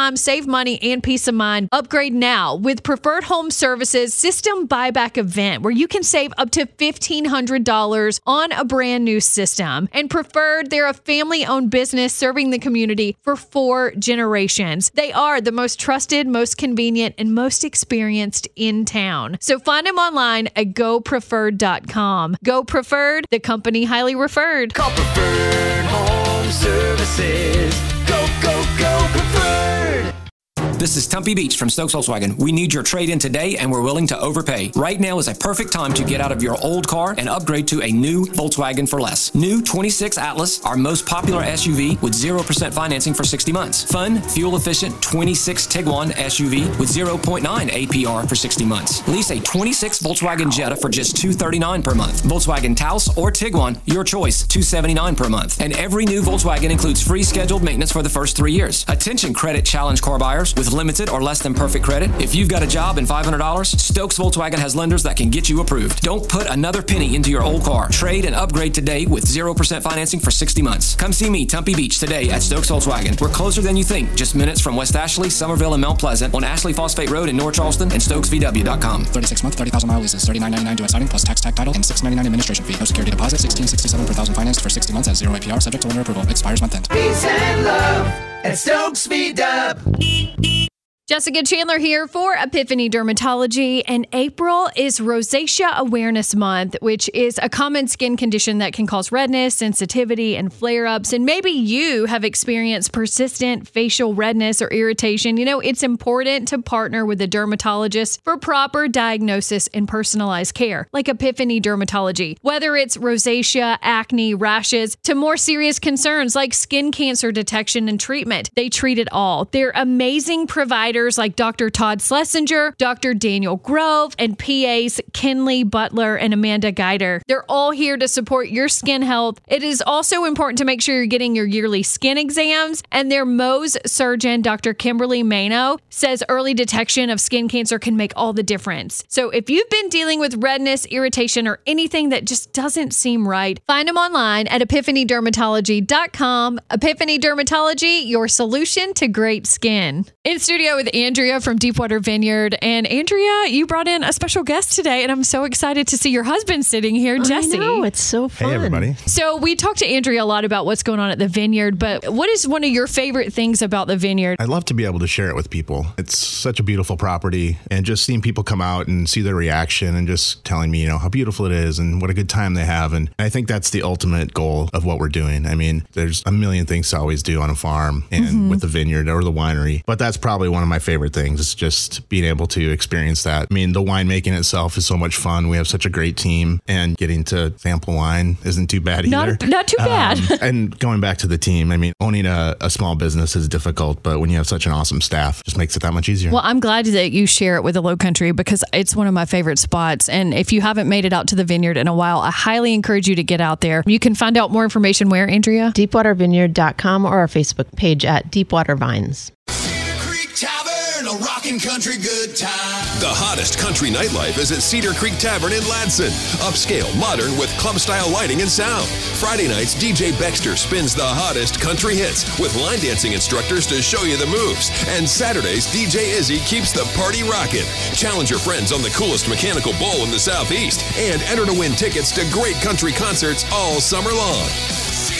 time, save money, and peace of mind. Upgrade now with Preferred Home Services System Buyback Event, where you can save up to $1,500 on a brand new system. And Preferred, they're a family-owned business serving the community for 4 generations. They are the most trusted, most convenient, and most experienced in town. So find them online at GoPreferred.com. Go Preferred, the company highly referred. Call Preferred Home Services. Go, go, go Preferred. This is Tumpy Beach from Stokes Volkswagen. We need your trade-in today, and we're willing to overpay. Right now is a perfect time to get out of your old car and upgrade to a new Volkswagen for less. New 26 Atlas, our most popular SUV with 0% financing for 60 months. Fun, fuel-efficient 26 Tiguan SUV with 0.9 APR for 60 months. Lease a 26 Volkswagen Jetta for just $239 per month. Volkswagen Taos or Tiguan, your choice, $279 per month. And every new Volkswagen includes free scheduled maintenance for the first 3 years. Attention credit challenge car buyers with limited or less than perfect credit. If you've got a job and $500, Stokes Volkswagen has lenders that can get you approved. Don't put another penny into your old car. Trade and upgrade today with 0% financing for 60 months. Come see me, Tumpy Beach, today at Stokes Volkswagen. We're closer than you think, just minutes from West Ashley, Somerville, and Mount Pleasant on Ashley Phosphate Road in North Charleston and StokesVW.com. 36-month, 30,000-mile leases, $39.99 due at signing plus tax, tag title, and $6.99 administration fee. No security deposit, $16.67 per thousand financed for 60 months at 0 APR, subject to lender approval. Expires month end. Peace and love at Stokes VW. Jessica Chandler here for Epiphany Dermatology, and April is Rosacea Awareness Month, which is a common skin condition that can cause redness, sensitivity, and flare-ups. And maybe you have experienced persistent facial redness or irritation. You know, it's important to partner with a dermatologist for proper diagnosis and personalized care, like Epiphany Dermatology. Whether it's rosacea, acne, rashes, to more serious concerns like skin cancer detection and treatment, they treat it all. They're amazing providers like Dr. Todd Schlesinger, Dr. Daniel Grove, and PAs Kinley Butler and Amanda Geider. They're all here to support your skin health. It is also important to make sure you're getting your yearly skin exams, and their Mohs surgeon, Dr. Kimberly Mano, says early detection of skin cancer can make all the difference. So if you've been dealing with redness, irritation, or anything that just doesn't seem right, find them online at epiphanydermatology.com. Epiphany Dermatology, your solution to great skin. In studio with Andrea from Deepwater Vineyard. And Andrea, you brought in a special guest today, and I'm so excited to see your husband sitting here, Jesse. I know, it's so fun. Hey, everybody. So we talked to Andrea a lot about what's going on at the Vineyard, but what is one of your favorite things about the Vineyard? I'd love to be able to share it with people. It's such a beautiful property, and just seeing people come out and see their reaction and just telling me, how beautiful it is and what a good time they have. And I think that's the ultimate goal of what we're doing. I mean, there's a million things to always do on a farm and with the vineyard or the winery, but that's probably one of my favorite things. It's just being able to experience that. I mean, the winemaking itself is so much fun. We have such a great team, and getting to sample wine isn't too bad either. Not too bad. And going back to the team, I mean, owning a small business is difficult, but when you have such an awesome staff, it just makes it that much easier. Well, I'm glad that you share it with the Lowcountry because it's one of my favorite spots. And if you haven't made it out to the Vineyard in a while, I highly encourage you to get out there. You can find out more information where, Andrea? DeepwaterVineyard.com or our Facebook page at Deepwater Vines. A rockin' country good time. The hottest country nightlife is at Cedar Creek Tavern in Ladson. Upscale, modern with club-style lighting and sound. Friday nights, DJ Baxter spins the hottest country hits with line dancing instructors to show you the moves. And Saturdays, DJ Izzy keeps the party rockin'. Challenge your friends on the coolest mechanical bull in the Southeast and enter to win tickets to great country concerts all summer long.